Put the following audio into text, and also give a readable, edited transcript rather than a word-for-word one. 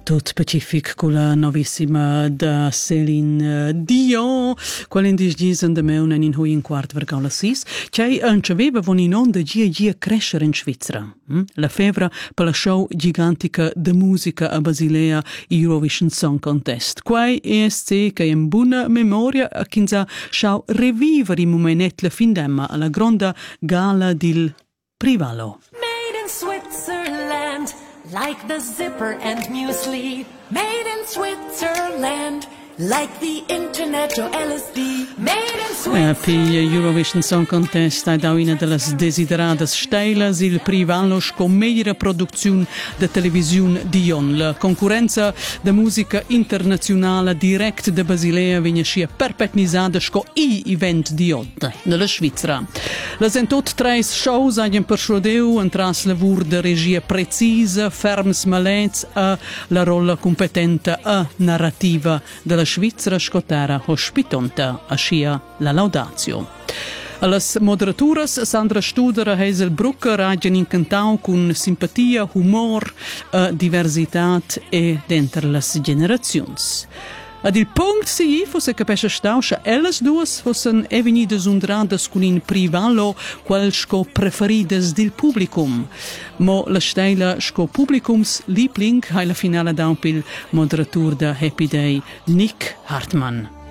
Tut pacific con la novissima da Céline Dion, qual in dis da meu in hui in quart vergau la sis, c'è aveva von in onda gia crescere in Svizzera. La fevra per la show gigantica de musica a Basilea Eurovision Song Contest. Quai ESC che in buona memoria a kinza schau revivere i momentet la fin d'emma alla gronda gala dil Privalo. Made in Switzerland, like the zipper and muesli. Made in Switzerland, like the internet or LSD. Made in Switzerland. Pi Eurovision Song Contest è da una delle desideradas stelas il Privalo con meglio produzione da televisione Dion. La concorrenza da musica internazionale direct da Basilea viene scia perpetnizzata con i event Dion nella Svizzera. Le sentot tre shows hanno persuadeu un tras lavur de regia precisa, ferms malets a la rolla competente a narrativa della Svizzera scotera ospitonta a scia la laudatio. Las moderaturas Sandra Studer e Hazel Brucker hanno incantau con simpatia, humor, diversitat e d'entre las generazions. Ad il punct si fosse capace stauscia ellas duas fossen evenidas undradas con in Privalo qualsco preferidas dil publicum. Mo la stella sco publicums Liebling hai la finale da pil moderatur da Happy Day Nick Hartmann.